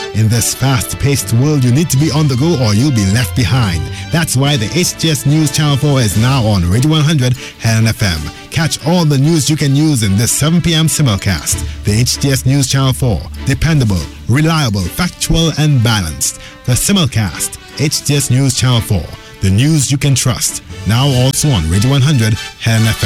In this fast-paced world, you need to be on the go or you'll be left behind. That's why the HTS News Channel 4 is now on Radio 100 Henan FM. Catch all the news you can use in this 7 p.m. simulcast. The HTS News Channel 4. Dependable, reliable, factual, and balanced. The simulcast. HTS News Channel 4. The news you can trust. Now also on Radio 100 Henan FM.